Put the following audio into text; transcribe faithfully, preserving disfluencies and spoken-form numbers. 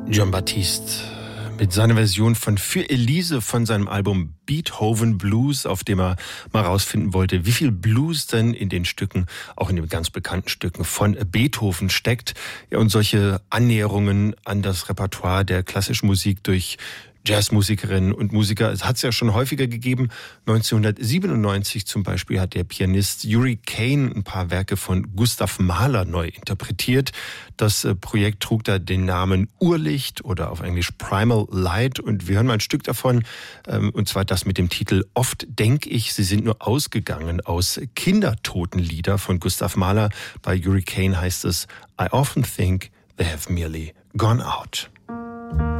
Jon Batiste mit seiner Version von Für Elise von seinem Album Beethoven Blues, auf dem er mal rausfinden wollte, wie viel Blues denn in den Stücken, auch in den ganz bekannten Stücken von Beethoven steckt. Ja, und solche Annäherungen an das Repertoire der klassischen Musik durch Jazzmusikerinnen und Musiker, es hat es ja schon häufiger gegeben. neunzehnhundertsiebenundneunzig zum Beispiel hat der Pianist Yuri Kane ein paar Werke von Gustav Mahler neu interpretiert. Das Projekt trug da den Namen Urlicht oder auf Englisch Primal Light, und wir hören mal ein Stück davon, und zwar das mit dem Titel Oft denk ich, sie sind nur ausgegangen, aus Kindertotenlieder von Gustav Mahler. Bei Yuri Kane heißt es I often think they have merely gone out.